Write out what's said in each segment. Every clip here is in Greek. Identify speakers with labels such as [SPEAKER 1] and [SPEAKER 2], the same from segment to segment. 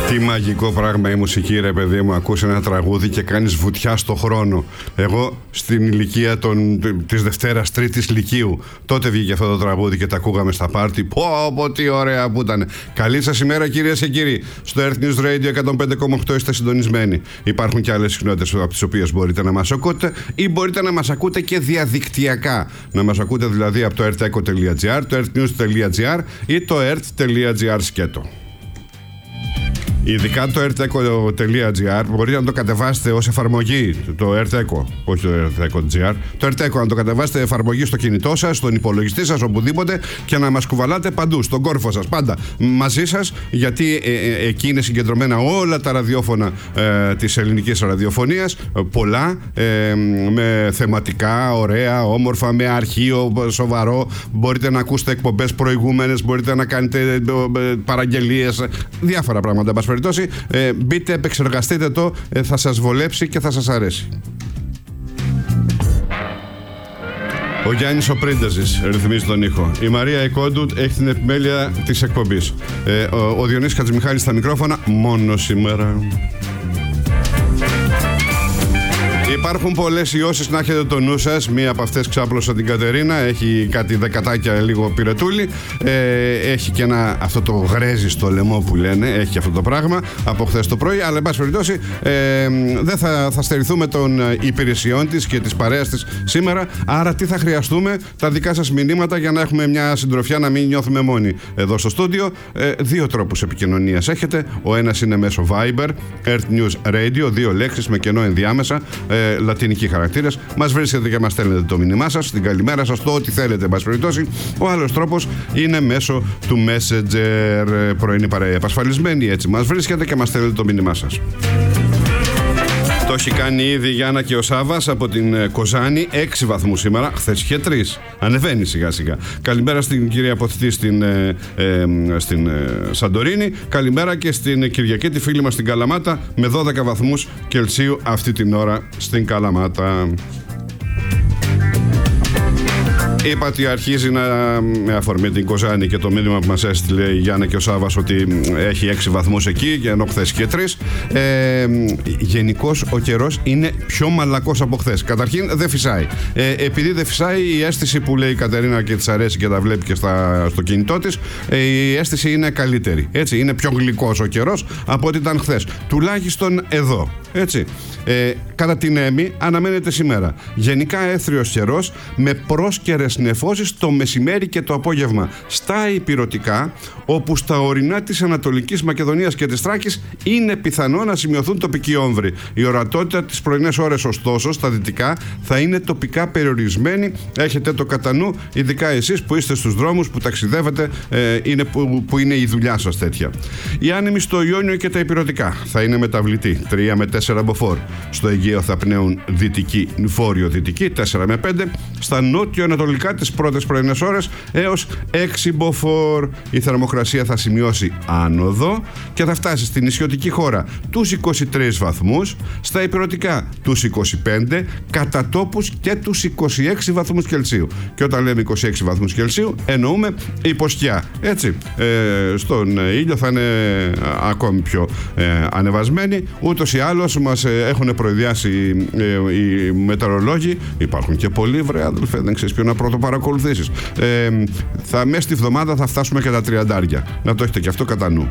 [SPEAKER 1] Τι μαγικό πράγμα η μουσική, ρε παιδί μου. Ακούς ένα τραγούδι και κάνεις βουτιά στο χρόνο. Εγώ στην ηλικία της Δευτέρας Τρίτης Λυκείου, τότε βγήκε αυτό το τραγούδι και τα ακούγαμε στα πάρτι. Πω, τι ωραία που ήταν. Καλή σας ημέρα, κυρίες και κύριοι. Στο Earth News Radio 105,8 είστε συντονισμένοι. Υπάρχουν και άλλες συχνότητες από τις οποίες μπορείτε να μας ακούτε ή μπορείτε να μας ακούτε και διαδικτυακά. Να μας ακούτε δηλαδή από το eartheco.gr, το earthnews.gr ή το earth.gr σκέτο. Ειδικά το eartheco.gr μπορείτε να το κατεβάσετε ως εφαρμογή, το eartheco, όχι το eartheco.gr, το eartheco να το κατεβάσετε εφαρμογή στο κινητό σας, στον υπολογιστή σας, οπουδήποτε, και να μας κουβαλάτε παντού, στον κόρφο σας, πάντα μαζί σας, γιατί εκεί είναι συγκεντρωμένα όλα τα ραδιόφωνα της ελληνικής ραδιοφωνίας, πολλά, με θεματικά, ωραία, όμορφα, με αρχείο σοβαρό. Μπορείτε να ακούσετε εκπομπές προηγούμενες, μπορείτε να κάνετε παραγγελίες, διάφορα πράγματα. Μπείτε, επεξεργαστείτε το, θα σας βολέψει και θα σας αρέσει. Ο Γιάννης ο Πρίντεζης ρυθμίζει τον ήχο. Η Μαρία Εκόντου έχει την επιμέλεια της εκπομπής. Ο Διονύσης Χατζημιχάλης στα μικρόφωνα, μόνο σήμερα. Υπάρχουν πολλές ιώσεις, να έχετε το νου σας. Μία από αυτές ξάπλωσα την Κατερίνα. Έχει κάτι δεκατάκια λίγο πυρετούλι. Έχει και αυτό το γρέζι στο λαιμό που λένε. Έχει αυτό το πράγμα από χθες το πρωί. Αλλά εν πάση περιπτώσει δεν θα στερηθούμε των υπηρεσιών της και της παρέας της σήμερα. Άρα τι θα χρειαστούμε? Τα δικά σας μηνύματα για να έχουμε μια συντροφιά, να μην νιώθουμε μόνοι εδώ στο στούντιο. Δύο τρόπους επικοινωνίας έχετε. Ο ένας είναι μέσω Viber, Earth News Radio, 2 λέξεις με κενό ενδιάμεσα. Λατινικοί χαρακτήρες. Μας βρίσκετε και μας στέλνετε το μήνυμά σας, την καλημέρα σας, το ό,τι θέλετε, εν πάση περιπτώσει. Ο άλλος τρόπος είναι μέσω του Messenger. Πρωινή παρέα επασφαλισμένη, έτσι μας βρίσκετε και μας στέλνετε το μήνυμά σας. Το έχει κάνει ήδη η Γιάννα και ο Σάββας από την Κοζάνη. 6 βαθμούς σήμερα, χθες είχε 3. Ανεβαίνει σιγά σιγά. Καλημέρα στην κυρία Αποθητή στην Σαντορίνη. Καλημέρα και στην Κυριακή, τη φίλη μας στην Καλαμάτα, με 12 βαθμούς Κελσίου αυτή την ώρα στην Καλαμάτα. Είπα ότι αρχίζει με αφορμή την Κοζάνη και το μήνυμα που μας έστειλε η Γιάννα και ο Σάββας, ότι έχει 6 βαθμούς εκεί, ενώ χθες και 3. Γενικώς ο καιρός είναι πιο μαλακός από χθες. Καταρχήν δεν φυσάει. Επειδή δεν φυσάει, η αίσθηση που λέει η Κατερίνα και της αρέσει και τα βλέπει και στο κινητό της, η αίσθηση είναι καλύτερη. Έτσι, είναι πιο γλυκός ο καιρός από ό,τι ήταν χθες. Τουλάχιστον εδώ. Έτσι. Κατά την Έμι αναμένεται σήμερα γενικά έθριος καιρός με πρόσκαιρες νεφώσεις το μεσημέρι και το απόγευμα στα ηπειρωτικά, όπου στα ορεινά της Ανατολικής Μακεδονίας και της Θράκης είναι πιθανό να σημειωθούν τοπικοί όμβροι. Η ορατότητα τις πρωινές ώρες, ωστόσο, στα δυτικά θα είναι τοπικά περιορισμένη. Έχετε το κατά νου, ειδικά εσείς που είστε στους δρόμους, που ταξιδεύετε, που είναι η δουλειά σας τέτοια. Οι άνεμοι στο Ιόνιο και τα ηπειρωτικά θα είναι μεταβλητοί, 3 με 4 μποφόρ. Στο Αιγαίο θα πνέουν δυτική, βόρειο-δυτική, 4 με 5. Στα νότιο-ανατολικά τις πρώτες πρωινές ώρες έως 6 μποφόρ. Η θερμοκρασία θα σημειώσει άνοδο και θα φτάσει στην νησιωτική χώρα τους 23 βαθμούς, στα ηπειρωτικά τους 25, κατά τόπους και τους 26 βαθμούς Κελσίου. Και όταν λέμε 26 βαθμούς Κελσίου εννοούμε υποσκιά. Έτσι, στον ήλιο θα είναι ακόμη πιο ανεβασμένοι. Ούτως ή άλλως μας έχουν προειδιάσει οι μετεωρολόγοι. Υπάρχουν και πολλοί, βρε αδελφέ, δεν ξέρεις ποιο να πρώτο παρακολουθήσεις. Μέσα στη βδομάδα θα φτάσουμε και τα 30. Να το έχετε και αυτό κατά νου.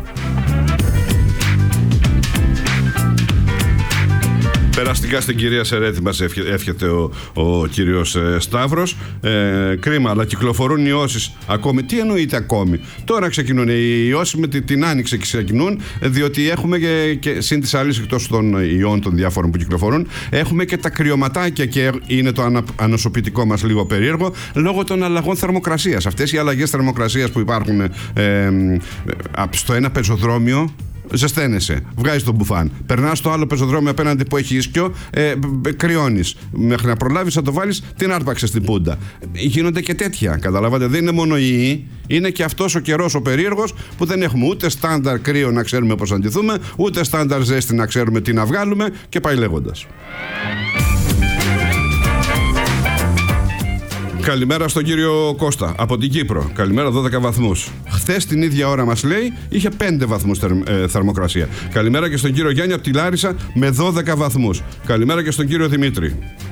[SPEAKER 1] Περαστικά στην κυρία Σερέτη μας εύχεται ο κύριος Σταύρος. Κρίμα, αλλά κυκλοφορούν οι ιώσεις ακόμη. Τι εννοείται ακόμη? Τώρα ξεκινούν οι ιώσεις, με την άνοιξη ξεκινούν, διότι έχουμε και συν τις άλλες, εκτός των ιών των διάφορων που κυκλοφορούν, έχουμε και τα κρυωματάκια, και είναι το ανοσοποιητικό μας λίγο περίεργο λόγω των αλλαγών θερμοκρασίας. Αυτές οι αλλαγές θερμοκρασίας που υπάρχουν στο ένα πεζοδρόμιο, ζεσταίνεσαι, βγάζεις τον μπουφάν, περνάς στο άλλο πεζοδρόμιο απέναντι που έχει ίσκιο, κρυώνεις. Μέχρι να προλάβεις να το βάλεις, την άρπαξες στην πούντα. Γίνονται και τέτοια, καταλάβατε. Δεν είναι μόνο είναι και αυτός ο καιρός ο περίεργος, που δεν έχουμε ούτε στάνταρ κρύο να ξέρουμε πώς να αντιθούμε, ούτε στάνταρ ζέστη να ξέρουμε τι να βγάλουμε, και πάει λέγοντας. Καλημέρα στον κύριο Κώστα από την Κύπρο. Καλημέρα, 12 βαθμούς. Χθες την ίδια ώρα μας λέει είχε 5 βαθμούς θερμοκρασία. Καλημέρα και στον κύριο Γιάννη από τη Λάρισα με 12 βαθμούς. Καλημέρα και στον κύριο Δημήτρη.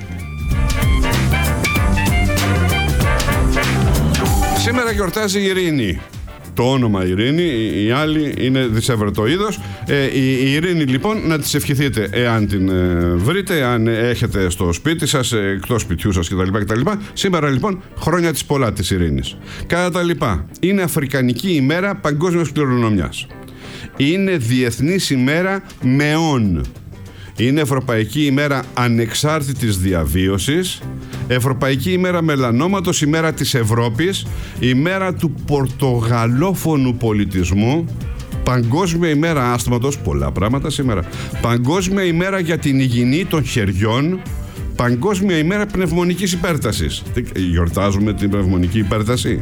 [SPEAKER 1] Σήμερα γιορτάζει η Ειρήνη. Το όνομα Ειρήνη, η άλλη είναι δισεύρετο είδος. Η Ειρήνη λοιπόν να της ευχηθείτε εάν την βρείτε, αν έχετε στο σπίτι σας, εκτός σπιτιού σας κτλ. Σήμερα λοιπόν χρόνια της πολλά της Ειρήνης. Κατά τα λοιπά, είναι Αφρικανική ημέρα παγκόσμιας κληρονομιάς. Είναι Διεθνής ημέρα μεών. Είναι Ευρωπαϊκή ημέρα ανεξάρτητης διαβίωσης, Ευρωπαϊκή ημέρα μελανόματος, ημέρα της Ευρώπης, ημέρα του πορτογαλόφωνου πολιτισμού, Παγκόσμια ημέρα άσθματος, πολλά πράγματα σήμερα, Παγκόσμια ημέρα για την υγιεινή των χεριών, Παγκόσμια ημέρα πνευμονικής υπέρτασης. Γιορτάζουμε την πνευμονική υπέρταση.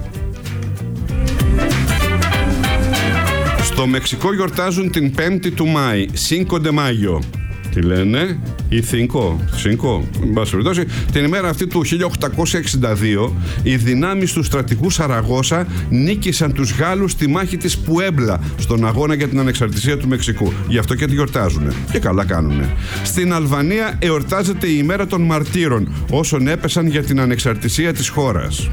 [SPEAKER 1] Στο Μεξικό γιορτάζουν την 5η του Μάη, Cinco de Mayo. Τι λένε, ή Cinco, εν πάση περιπτώσει, την ημέρα αυτή του 1862 οι δυνάμεις του στρατηγού Σαραγώσα νίκησαν τους Γάλλους στη μάχη της Πουέμπλα στον αγώνα για την ανεξαρτησία του Μεξικού. Γι' αυτό και τη γιορτάζουνε. Και καλά κάνουνε. Στην Αλβανία εορτάζεται η ημέρα των μαρτύρων όσων έπεσαν για την ανεξαρτησία της χώρας.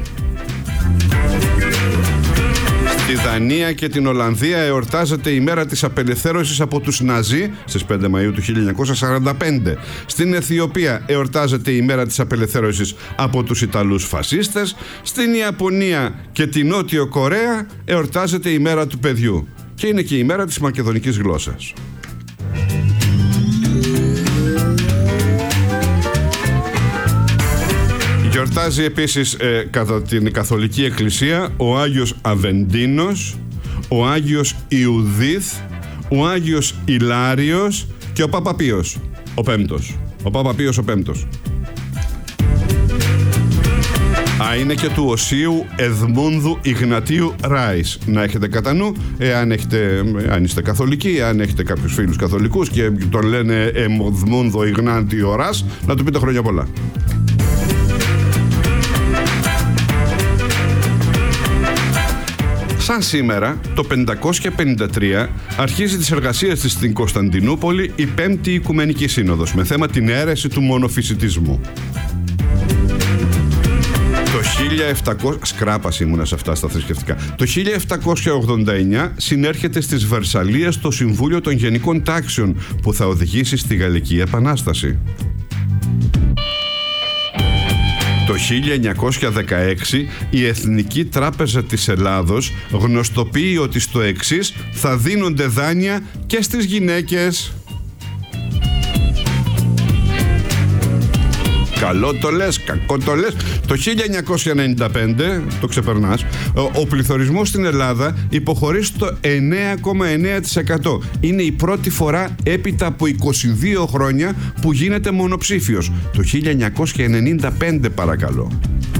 [SPEAKER 1] Στη Δανία και την Ολλανδία εορτάζεται η μέρα της απελευθέρωσης από τους Ναζί στις 5 Μαΐου του 1945. Στην Αιθιοπία εορτάζεται η μέρα της απελευθέρωσης από τους Ιταλούς φασίστες. Στην Ιαπωνία και την Νότιο Κορέα εορτάζεται η μέρα του παιδιού. Και είναι και η μέρα της μακεδονικής γλώσσας. Γιορτάζει επίσης κατά την Καθολική Εκκλησία ο Άγιος Αβεντίνος, ο Άγιος Ιουδίθ, ο Άγιος Ηλάριος και ο Πάπα Πίος ο Πέμπτος. Ο Πάπα Πίος ο Πέμπτος. Είναι και του Οσίου Εδμούνδου Ιγνατίου Ράης. Να έχετε κατά νου, αν είστε καθολικοί, αν έχετε κάποιους φίλους καθολικούς και τον λένε Εδμούνδο Ιγνάτιο Ράς, να του πείτε χρόνια πολλά. Σαν σήμερα, το 553, αρχίζει τις εργασίες της στην Κωνσταντινούπολη η 5η Οικουμενική Σύνοδος με θέμα την αίρεση του μονοφυσιτισμού. Το 1700... Σκράπας ήμουνα σε αυτά στα θρησκευτικά. Το 1789 συνέρχεται στις Βερσαλίες το Συμβούλιο των Γενικών Τάξεων που θα οδηγήσει στη Γαλλική Επανάσταση. Το 1916 η Εθνική Τράπεζα της Ελλάδος γνωστοποιεί ότι στο εξής θα δίνονται δάνεια και στις γυναίκες. Καλό το λες, κακό το λες. Το 1995, το ξεπερνάς, ο πληθωρισμός στην Ελλάδα υποχωρεί στο 9,9%. Είναι η πρώτη φορά έπειτα από 22 χρόνια που γίνεται μονοψήφιος. Το 1995 παρακαλώ.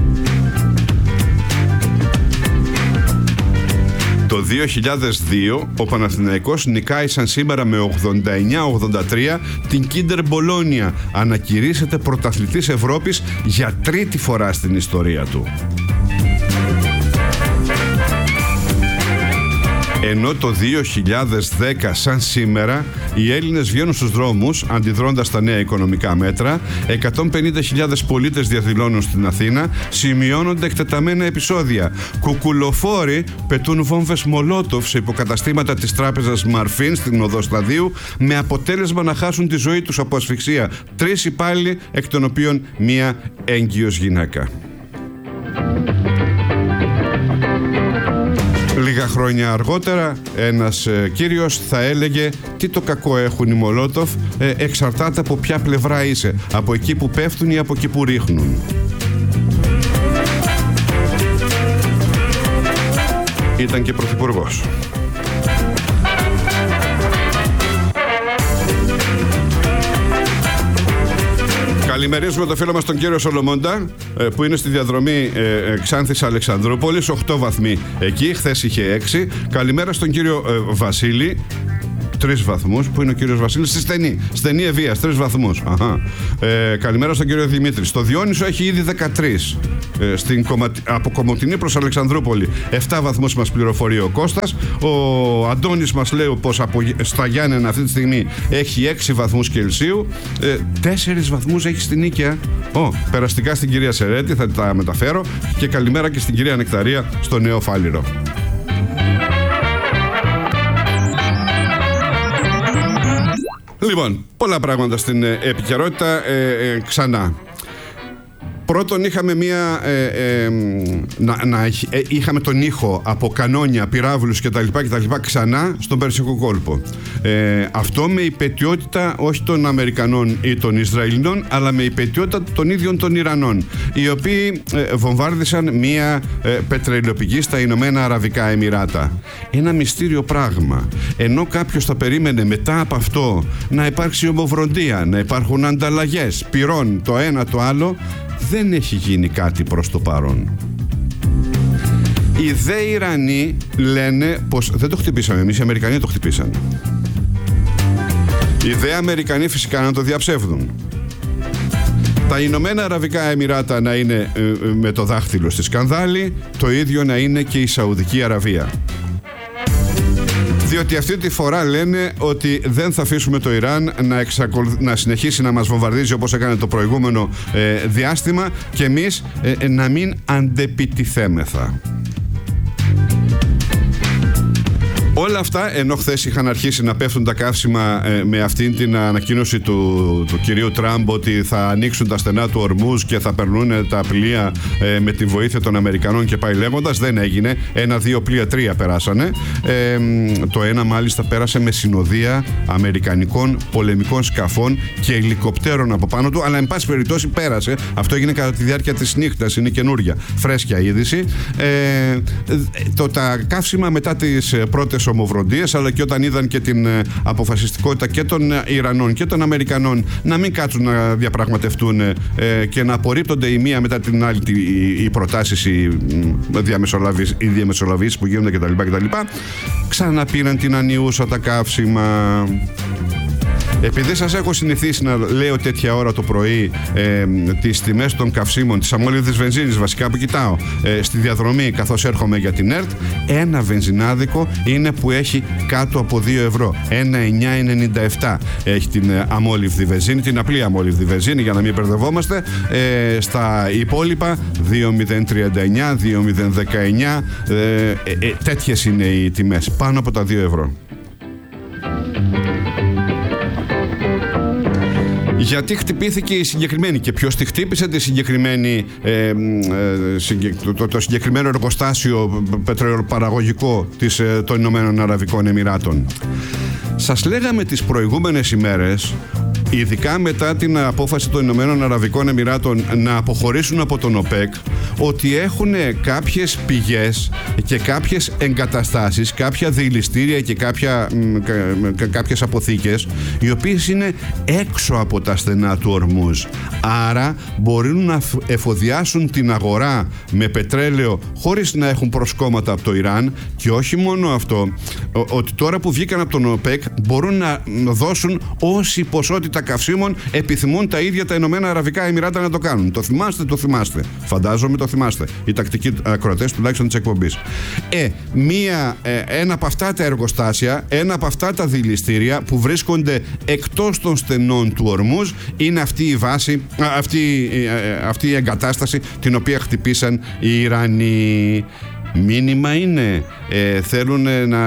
[SPEAKER 1] Το 2002 ο Παναθηναϊκός νικάει σαν σήμερα με 89-83 την Κίντερ Μπολόνια. Ανακηρύσσεται πρωταθλητής Ευρώπης για τρίτη φορά στην ιστορία του. Ενώ το 2010 σαν σήμερα οι Έλληνες βγαίνουν στους δρόμους αντιδρώντας στα νέα οικονομικά μέτρα, 150.000 πολίτες διαδηλώνουν στην Αθήνα, σημειώνονται εκτεταμένα επεισόδια. Κουκουλοφόροι πετούν βόμβες Μολότοφ σε υποκαταστήματα της τράπεζας Μαρφίν στην οδό Σταδίου με αποτέλεσμα να χάσουν τη ζωή τους από ασφυξία 3 υπάλληλοι, εκ των οποίων μία έγκυος γυναίκα. Λίγα χρόνια αργότερα ένας κύριος θα έλεγε τι το κακό έχουν οι Μολότοφ, εξαρτάται από ποια πλευρά είσαι, από εκεί που πέφτουν ή από εκεί που ρίχνουν. Ήταν και πρωθυπουργός. Καλημερίζουμε το φίλο μας τον κύριο Σολομώντα που είναι στη διαδρομή Ξάνθης Αλεξανδρούπολης, 8 βαθμοί εκεί, χθες είχε 6. Καλημέρα στον κύριο Βασίλη, 3 βαθμούς. Πού είναι ο κύριος Βασίλης? Στη Στενή Ευβοίας, 3 βαθμούς. Καλημέρα στον κύριο Δημήτρη. Στο Διόνυσο έχει ήδη 13. από Κομοτηνή προς Αλεξανδρούπολη 7 βαθμούς μας πληροφορεί ο Κώστας. Ο Αντώνης μας λέει πως στα Γιάννενα αυτή τη στιγμή έχει 6 βαθμούς Κελσίου. 4 βαθμούς έχει στην Νίκαια. Περαστικά στην κυρία Σερέτη, θα τα μεταφέρω. Και καλημέρα και στην κυρία Νεκταρία στο Νέο Φάληρο. Λοιπόν, πολλά πράγματα στην επικαιρότητα. Ξανά. Πρώτον είχαμε είχαμε τον ήχο από κανόνια, πυράβλους κτλ. Ξανά στον Περσικό κόλπο. Αυτό με υπαιτιότητα όχι των Αμερικανών ή των Ισραηλινών, αλλά με υπαιτιότητα των ίδιων των Ιρανών, οι οποίοι βομβάρδισαν μία πετρελαιοπηγή στα Ηνωμένα Αραβικά Εμιράτα. Ένα μυστήριο πράγμα. Ενώ κάποιος θα περίμενε μετά από αυτό να υπάρξει ομοφροντία, να υπάρχουν ανταλλαγές πυρών το ένα το άλλο, δεν έχει γίνει κάτι προς το παρόν. Οι δε Ιρανοί λένε πως δεν το χτυπήσαμε εμείς, οι Αμερικανοί το χτυπήσαν. Οι δε Αμερικανοί φυσικά να το διαψεύδουν. Τα Ηνωμένα Αραβικά Εμιράτα να είναι με το δάχτυλο στη σκανδάλη, το ίδιο να είναι και η Σαουδική Αραβία. Διότι αυτή τη φορά λένε ότι δεν θα αφήσουμε το Ιράν να συνεχίσει να μας βομβαρδίζει όπως έκανε το προηγούμενο διάστημα και εμείς να μην αντεπιτιθέμεθα. Όλα αυτά, ενώ χθες είχαν αρχίσει να πέφτουν τα καύσιμα με αυτήν την ανακοίνωση του κυρίου Τραμπ ότι θα ανοίξουν τα στενά του Ορμούζ και θα περνούν τα πλοία με τη βοήθεια των Αμερικανών και πάει λέγοντας, δεν έγινε. 1, 2 πλοία, 3 περάσανε. Το ένα μάλιστα πέρασε με συνοδεία αμερικανικών πολεμικών σκαφών και ελικοπτέρων από πάνω του, αλλά εν πάση περιπτώσει πέρασε. Αυτό έγινε κατά τη διάρκεια της νύχτας, είναι καινούρια, φρέσκια είδηση. Τα καύσιμα μετά τις πρώτες ομοφροντίες, αλλά και όταν είδαν και την αποφασιστικότητα και των Ιρανών και των Αμερικανών να μην κάτσουν να διαπραγματευτούν και να απορρίπτονται η μία μετά την άλλη οι προτάσεις, οι διαμεσολαβήσεις που γίνονται κτλ. Ξαναπήραν την ανιούσα τα καύσιμα. Επειδή σας έχω συνηθίσει να λέω τέτοια ώρα το πρωί τις τιμές των καυσίμων, της αμόλυβδης βενζίνης βασικά που κοιτάω στη διαδρομή καθώς έρχομαι για την ΕΡΤ, ένα βενζινάδικο είναι που έχει κάτω από 2 ευρώ. 1,997 έχει την αμόλυβδη βενζίνη, την απλή αμόλυβδη βενζίνη για να μην μπερδευόμαστε. Στα υπόλοιπα 2,039, 2,019, τέτοιες είναι οι τιμές, πάνω από τα 2 ευρώ. Γιατί χτυπήθηκε η συγκεκριμένη και ποιος τη χτύπησε τη συγκεκριμένη, το συγκεκριμένο εργοστάσιο πετρελαιοπαραγωγικό των Ηνωμένων Αραβικών Εμιράτων. Σας λέγαμε τις προηγούμενες ημέρες, ειδικά μετά την απόφαση των Ηνωμένων Αραβικών Εμιράτων να αποχωρήσουν από τον ΟΠΕΚ, ότι έχουν κάποιες πηγές και κάποιες εγκαταστάσεις, κάποια δειλιστήρια και κάποιες αποθήκες, οι οποίες είναι έξω από τα στενά του Ορμούζ. Άρα μπορούν να εφοδιάσουν την αγορά με πετρέλαιο χωρίς να έχουν προσκόμματα από το Ιράν. Και όχι μόνο αυτό, ότι τώρα που βγήκαν από τον ΟΠΕΚ μπορούν να δώσουν όση ποσότητα καυσίμων επιθυμούν τα ίδια τα Ηνωμένα Αραβικά Εμιράτα να το κάνουν. Το θυμάστε. Φαντάζομαι το θυμάστε. Οι τακτικοί ακροατές τουλάχιστον της εκπομπής. Ένα από αυτά τα εργοστάσια, ένα από αυτά τα δειλιστήρια που βρίσκονται εκτός των στενών του Ορμούζ είναι αυτή η βάση, αυτή η εγκατάσταση την οποία χτυπήσαν οι Ιρανοί. Μήνυμα είναι, θέλουν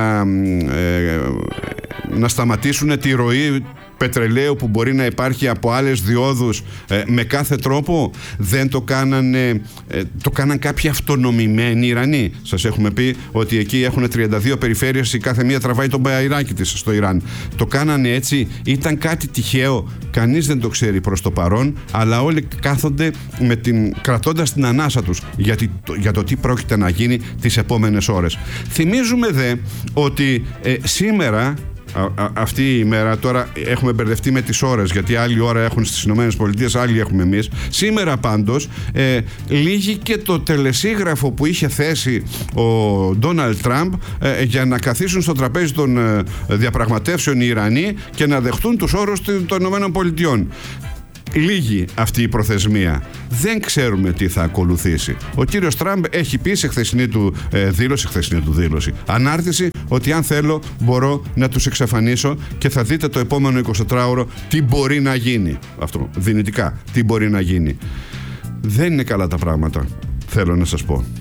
[SPEAKER 1] να σταματήσουν τη ροή πετρελαίου που μπορεί να υπάρχει από άλλες διόδους με κάθε τρόπο. Δεν το κάνανε, το κάναν κάποιοι αυτονομημένοι Ιρανοί. Σας έχουμε πει ότι εκεί έχουν 32 περιφέρειες, η κάθε μία τραβάει τον μπαϊράκι της στο Ιράν. Το κάνανε έτσι, ήταν κάτι τυχαίο, κανείς δεν το ξέρει προς το παρόν, αλλά όλοι κάθονται κρατώντας την ανάσα τους για το τι πρόκειται να γίνει τις επόμενες ώρες. Θυμίζουμε δε ότι σήμερα, αυτή η μέρα, τώρα έχουμε μπερδευτεί με τις ώρες, γιατί άλλη ώρα έχουν στις ΗΠΑ, άλλη έχουμε εμείς. Σήμερα πάντως λύγει και το τελεσίγραφο που είχε θέσει ο Ντόναλντ Τραμπ για να καθίσουν στο τραπέζι των διαπραγματεύσεων οι Ιρανοί και να δεχτούν τους όρους των ΗΠΑ. λίγη αυτή η προθεσμία. Δεν ξέρουμε τι θα ακολουθήσει. Ο κύριος Τραμπ έχει πει σε χθεσινή του δήλωση, ανάρτηση, ότι αν θέλω μπορώ να τους εξαφανίσω και θα δείτε το επόμενο 24ωρο τι μπορεί να γίνει. Αυτό, δυνητικά, τι μπορεί να γίνει. Δεν είναι καλά τα πράγματα, θέλω να σας πω.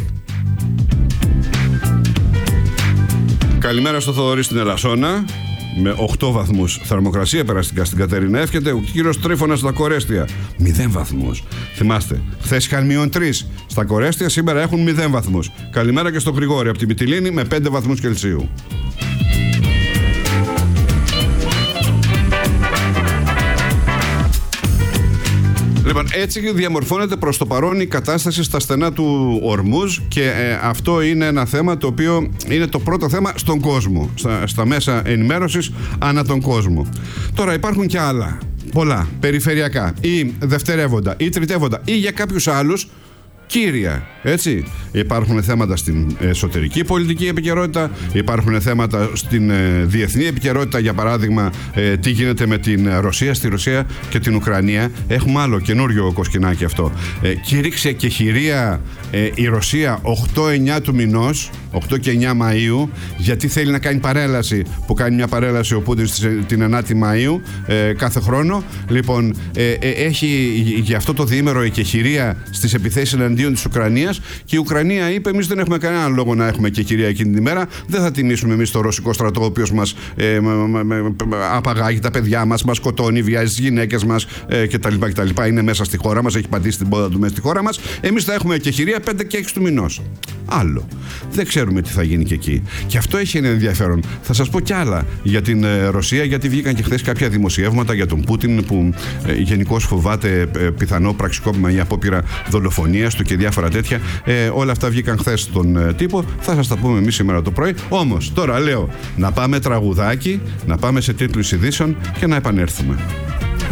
[SPEAKER 1] Καλημέρα στο Θοδωρή στην Ελασσόνα. Με 8 βαθμούς θερμοκρασία περαστικά στην Κατερίνα Εύκαιται. Ο κύριος Τρίφωνας στα Κορέστια 0 βαθμούς. Θυμάστε, χθες είχαν -3 στα Κορέστια, σήμερα έχουν 0 βαθμούς. Καλημέρα και στο Γρηγόρη από τη Μυτιλήνη με 5 βαθμούς Κελσίου. Λοιπόν, έτσι διαμορφώνεται προς το παρόν η κατάσταση στα στενά του Ορμούζ και αυτό είναι ένα θέμα το οποίο είναι το πρώτο θέμα στον κόσμο, στα μέσα ενημέρωσης ανά τον κόσμο. Τώρα υπάρχουν και άλλα, πολλά, περιφερειακά ή δευτερεύοντα ή τριτεύοντα ή για κάποιους άλλους κύρια, έτσι. Υπάρχουν θέματα στην εσωτερική πολιτική επικαιρότητα, υπάρχουν θέματα στην διεθνή επικαιρότητα, για παράδειγμα τι γίνεται με την Ρωσία, στη Ρωσία και την Ουκρανία. Έχουμε άλλο καινούριο κοσκινάκι αυτό. Κήρυξε και χειρία η Ρωσία 8-9 του μηνός, 8 και 9 Μαΐου, γιατί θέλει να κάνει παρέλαση, που κάνει μια παρέλαση ο Πούτιν την 9η Μαΐου κάθε χρόνο. Λοιπόν, έχει για αυτό το διήμερο εκεχηρία στις επιθέσεις εναντίον της Ουκρανίας και η Ουκρανία είπε: εμείς δεν έχουμε κανένα λόγο να έχουμε εκεχηρία εκείνη την ημέρα. Δεν θα τιμήσουμε εμείς το ρωσικό στρατό, ο οποίος μας απαγάγει τα παιδιά μας, μας σκοτώνει, βιάζει τις γυναίκες μας κτλ. Είναι μέσα στη χώρα μας, έχει πατήσει την πόδα του μέσα στη χώρα μας. Εμείς θα έχουμε εκεχηρία 5 και 6 του μηνός. Άλλο. Δεν ξέρουμε τι θα γίνει και εκεί. Και αυτό έχει ένα ενδιαφέρον. Θα σας πω κι άλλα για την Ρωσία, γιατί βγήκαν και χθες κάποια δημοσιεύματα για τον Πούτιν που γενικώς φοβάται πιθανό πραξικόπημα ή απόπειρα δολοφονίας του και διάφορα τέτοια. Όλα αυτά βγήκαν χθες στον τύπο. Θα σας τα πούμε εμείς σήμερα το πρωί. Όμως τώρα λέω να πάμε τραγουδάκι, να πάμε σε τίτλους ειδήσεων και να επανέλθουμε.